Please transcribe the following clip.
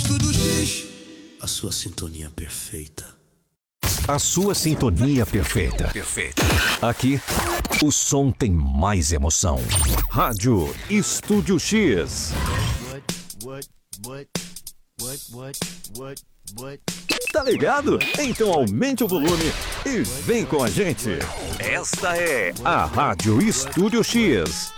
Estúdio X, a sua sintonia perfeita. A sua sintonia perfeita. Perfeita. Aqui, o som tem mais emoção. Rádio Estúdio X. Tá ligado? Então aumente o volume e vem com a gente. Esta é a Rádio Estúdio X.